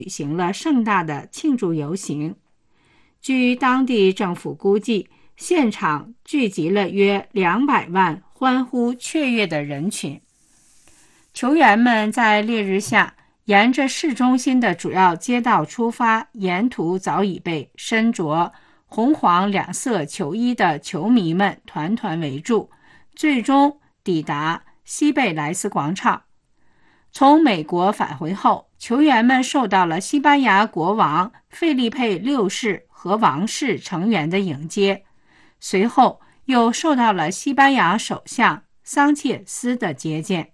举行了盛大的庆祝游行。据当地政府估计，现场聚集了约200万欢呼雀跃的人群。球员们在烈日下沿着市中心的主要街道出发，沿途早已被身着红黄两色球衣的球迷们团团围住，最终抵达西贝莱斯广场。从美国返回后，球员们受到了西班牙国王费利佩6世和王室成员的迎接，随后又受到了西班牙首相桑切斯的接见。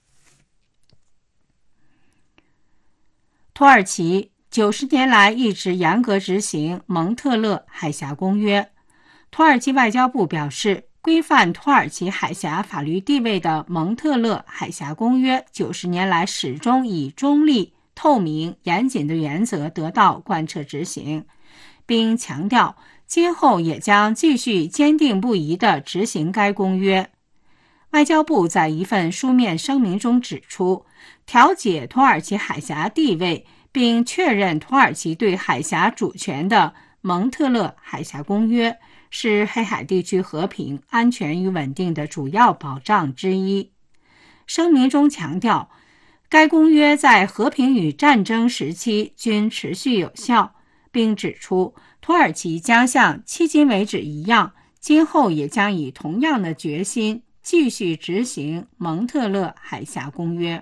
土耳其90年来一直严格执行蒙特勒海峡公约。土耳其外交部表示，规范土耳其海峡法律地位的蒙特勒海峡公约90年来始终以中立、透明、严谨的原则得到贯彻执行，并强调今后也将继续坚定不移地执行该公约。外交部在一份书面声明中指出，调解土耳其海峡地位并确认土耳其对海峡主权的蒙特勒海峡公约是黑海地区和平、安全与稳定的主要保障之一。声明中强调，该公约在和平与战争时期均持续有效，并指出土耳其将像迄今为止一样，今后也将以同样的决心继续执行蒙特勒海峡公约。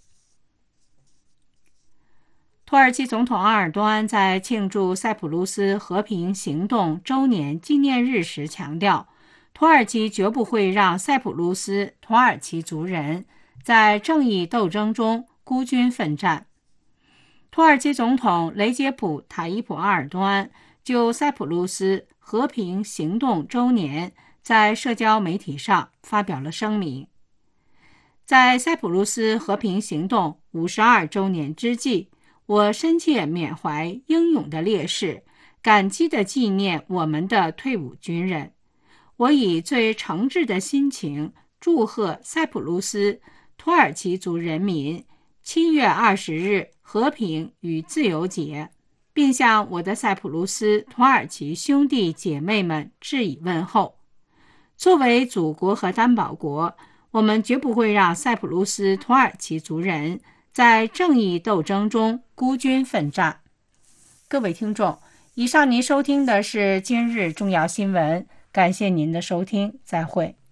土耳其总统埃尔多安在庆祝塞浦路斯和平行动周年纪念日时强调，土耳其绝不会让塞浦路斯土耳其族人在正义斗争中孤军奋战。土耳其总统雷杰普·塔伊普·埃尔多安就塞浦路斯和平行动周年在社交媒体上发表了声明。在塞浦路斯和平行动52周年之际，我深切缅怀英勇的烈士，感激地纪念我们的退伍军人。我以最诚挚的心情祝贺塞浦路斯土耳其族人民7月20日和平与自由节，并向我的塞浦路斯土耳其兄弟姐妹们致以问候。作为祖国和担保国，我们绝不会让塞浦路斯土耳其族人在正义斗争中孤军奋战。各位听众，以上您收听的是今日重要新闻，感谢您的收听，再会。